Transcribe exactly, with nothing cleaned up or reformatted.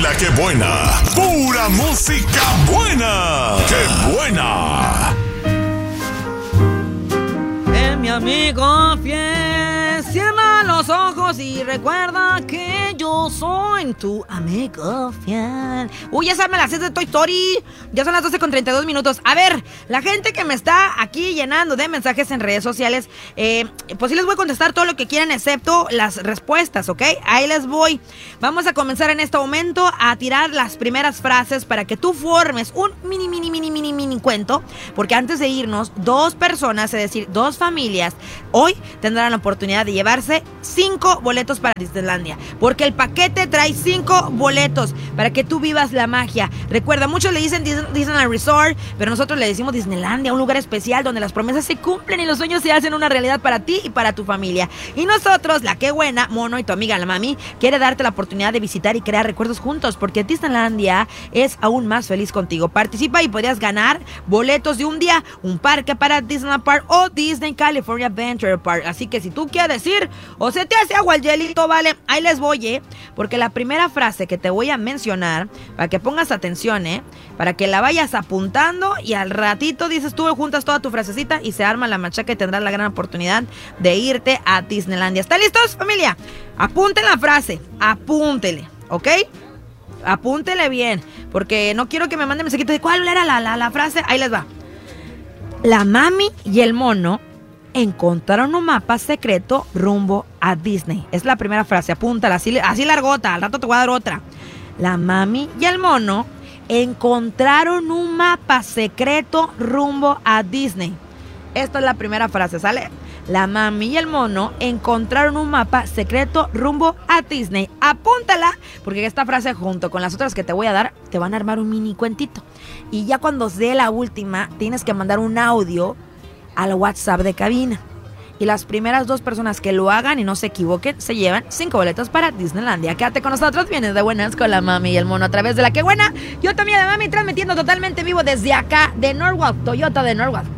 La que buena. Pura música buena. ¡Qué buena! Eh, mi amigo fiel, cierra los ojos y recuerda que yo soy tu amigo fiel. Uy, ya se me las seis de Toy Story. Ya son las doce con treinta y dos minutos. A ver, la gente que me está aquí llenando de mensajes en redes sociales, eh, pues sí les voy a contestar todo lo que quieran, excepto las respuestas, ¿ok? Ahí les voy. Vamos a comenzar en este momento a tirar las primeras frases para que tú formes un mini, mini, mini, mini, mini cuento. Porque antes de irnos, dos personas, es decir, dos familias, hoy tendrán la oportunidad de llevarse cinco boletos para Disneylandia. Porque el paquete trae cinco boletos para que tú vivas la magia. Recuerda, muchos le dicen Disney, Disneyland Resort, pero nosotros le decimos Disneylandia, un lugar especial donde las promesas se cumplen y los sueños se hacen una realidad para ti y para tu familia. Y nosotros, la que buena, Mono y tu amiga la Mami, quiere darte la oportunidad de visitar y crear recuerdos juntos, porque Disneylandia es aún más feliz contigo. Participa y podrías ganar boletos de un día, un parque para Disneyland Park o Disney California Adventure Park. Así que si tú quieres ir o se te hace agua el hielito, vale, ahí les voy, ¿eh? Porque la primera frase que te voy a mencionar, para que pongas atención, ¿eh? Para que la vayas apuntando y al ratito dices tú, juntas toda tu frasecita y se arma la machaca y tendrás la gran oportunidad de irte a Disneylandia. ¿Están listos, familia? Apunten la frase, apúntele, ¿ok? Apúntele bien, porque no quiero que me manden mensajitos de cuál era la, la, la frase. Ahí les va. La Mami y el Mono encontraron un mapa secreto rumbo a Disney. Es la primera frase, apúntala, así, así largota, al rato te voy a dar otra. La Mami y el Mono encontraron un mapa secreto rumbo a Disney. Esta es la primera frase, ¿sale? La Mami y el Mono encontraron un mapa secreto rumbo a Disney. Apúntala, porque esta frase junto con las otras que te voy a dar te van a armar un mini cuentito. Y ya cuando dé la última, tienes que mandar un audio al WhatsApp de cabina. Y las primeras dos personas que lo hagan y no se equivoquen se llevan cinco boletos para Disneylandia. Quédate con nosotros, vienes de buenas con la Mami y el Mono a través de la que buena. Yo también, la Mami, transmitiendo totalmente vivo desde acá de Norwalk, Toyota de Norwalk.